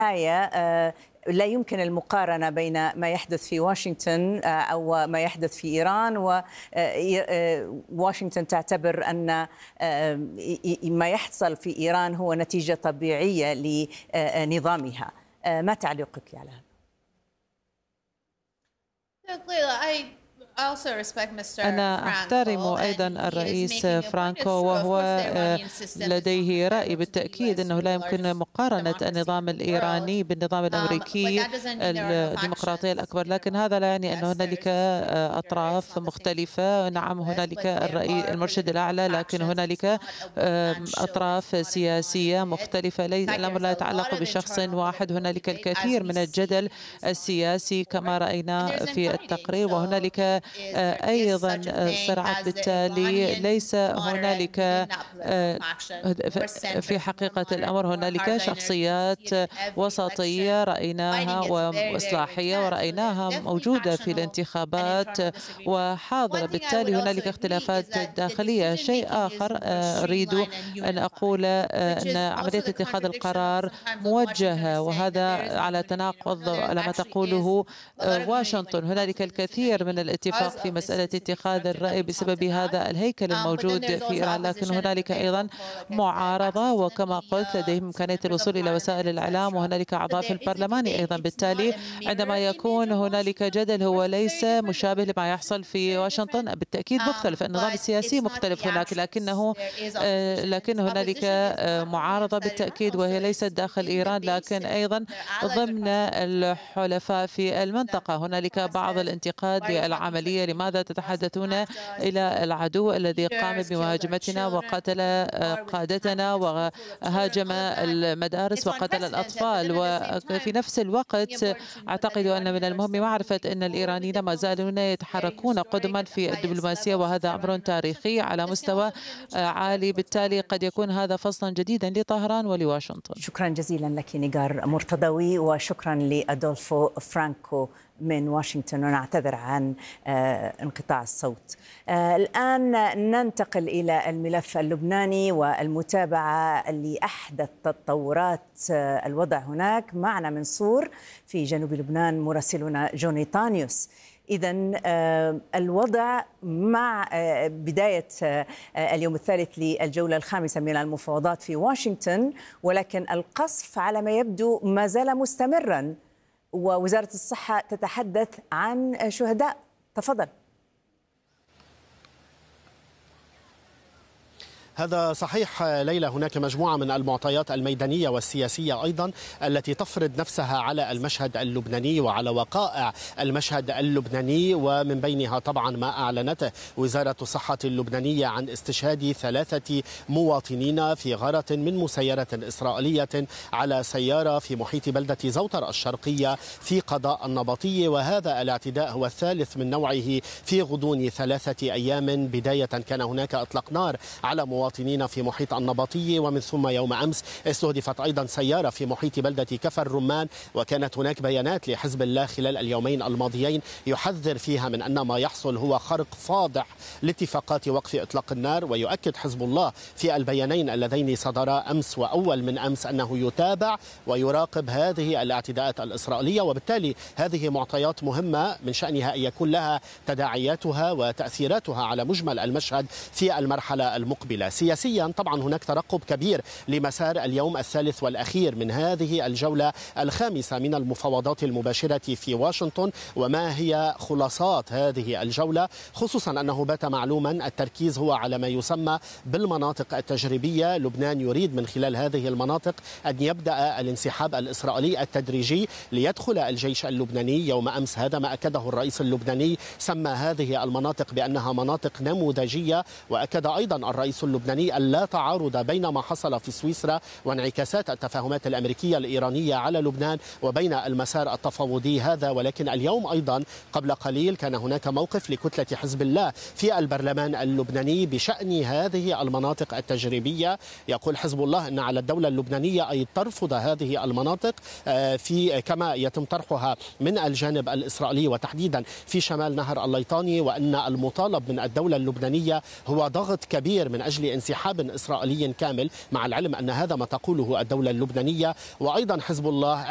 لا يمكن المقارنة بين ما يحدث في واشنطن أو ما يحدث في إيران، وواشنطن تعتبر أن ما يحصل في إيران هو نتيجة طبيعية لنظامها. ما تعليقك على هذا؟ أنا أحترم أيضا الرئيس فرانكو، وهو لديه رأي بالتأكيد أنه لا يمكن مقارنة النظام الإيراني بالنظام الأمريكي الديمقراطية الأكبر، لكن هذا لا يعني أن هنالك أطراف مختلفة. نعم، هنالك المرشد الأعلى، لكن هنالك أطراف سياسية مختلفة. الأمر لا يتعلق بشخص واحد، هنالك الكثير من الجدل السياسي كما رأينا في التقرير، وهنالك أيضا صراعات. بالتالي ليس هنالك في حقيقة الأمر هنالك شخصيات وسطية رأيناها وإصلاحية ورأيناها موجودة في الانتخابات وحاضرة. بالتالي هنالك اختلافات داخلية. شيء آخر أريد أن أقول أن عملية اتخاذ القرار موجهة، وهذا على تناقض على ما تقوله واشنطن. هنالك الكثير من الاتفاق في مسألة اتخاذ الرأي بسبب هذا الهيكل الموجود في إيران، لكن هنالك أيضا معارضة، وكما قلت لديهم إمكانية الوصول إلى وسائل الإعلام، وهنالك أعضاء في البرلمان أيضا. بالتالي عندما يكون هنالك جدل هو ليس مشابه لما يحصل في واشنطن. بالتأكيد مختلف، النظام السياسي مختلف هناك، لكن هنالك معارضة بالتأكيد، وهي ليست داخل إيران لكن أيضا ضمن الحلفاء في المنطقة. هنالك بعض الانتقاد للعملية، لماذا تتحدثون إلى العدو الذي قام بمهاجمتنا وقتل قادتنا وهاجم المدارس وقتل الأطفال؟ وفي نفس الوقت أعتقد أن من المهم معرفة أن الإيرانيين ما زالون يتحركون قدما في الدبلوماسية، وهذا أمر تاريخي على مستوى عالي. بالتالي قد يكون هذا فصلا جديدا لطهران ولواشنطن. شكرا جزيلا لك نيغار مرتضوي، وشكرا لأدولفو فرانكو من واشنطن، ونعتذر عن انقطاع الصوت. الآن ننتقل إلى الملف اللبناني والمتابعة لأحدث تطورات الوضع هناك. معنا من صور في جنوب لبنان مراسلنا جوني طانيوس. إذن الوضع مع بداية اليوم الثالث للجولة الخامسة من المفاوضات في واشنطن، ولكن القصف على ما يبدو ما زال مستمرا، ووزارة الصحة تتحدث عن شهداء. تفضل. هذا صحيح ليلى، هناك مجموعة من المعطيات الميدانية والسياسية أيضا التي تفرض نفسها على المشهد اللبناني وعلى وقائع المشهد اللبناني، ومن بينها طبعا ما أعلنته وزارة الصحة اللبنانية عن استشهاد 3 مواطنين في غارة من مسيرة إسرائيلية على سيارة في محيط بلدة زوتر الشرقية في قضاء النبطية، وهذا الاعتداء هو الثالث من نوعه في غضون 3 أيام. بداية كان هناك إطلاق نار على مواطنين في محيط النبطية، ومن ثم يوم أمس استهدفت أيضا سيارة في محيط بلدة كفر الرمان، وكانت هناك بيانات لحزب الله خلال اليومين الماضيين يحذر فيها من أن ما يحصل هو خرق فاضح لاتفاقات وقف إطلاق النار. ويؤكد حزب الله في البيانين اللذين صدرا أمس وأول من أمس أنه يتابع ويراقب هذه الاعتداءات الإسرائيلية، وبالتالي هذه معطيات مهمة من شأنها أن يكون لها تداعياتها وتأثيراتها على مجمل المشهد في المرحلة المقبلة. سياسيا طبعا هناك ترقب كبير لمسار اليوم الثالث والأخير من هذه الجولة الخامسة من المفاوضات المباشرة في واشنطن، وما هي خلاصات هذه الجولة، خصوصا أنه بات معلوما التركيز هو على ما يسمى بالمناطق التجريبية. لبنان يريد من خلال هذه المناطق أن يبدأ الانسحاب الإسرائيلي التدريجي ليدخل الجيش اللبناني. يوم أمس هذا ما أكده الرئيس اللبناني، سمى هذه المناطق بأنها مناطق نموذجية، وأكد أيضا الرئيس اللبناني أن لا تعارض بين ما حصل في سويسرا وانعكاسات التفاهمات الأمريكية الإيرانية على لبنان وبين المسار التفاوضي هذا. ولكن اليوم أيضا قبل قليل كان هناك موقف لكتلة حزب الله في البرلمان اللبناني بشأن هذه المناطق التجريبية. يقول حزب الله أن على الدولة اللبنانية أن ترفض هذه المناطق في كما يتم طرحها من الجانب الإسرائيلي، وتحديدا في شمال نهر الليطاني، وأن المطالب من الدولة اللبنانية هو ضغط كبير من أجل انسحاب إسرائيلي كامل، مع العلم أن هذا ما تقوله الدولة اللبنانية. وأيضا حزب الله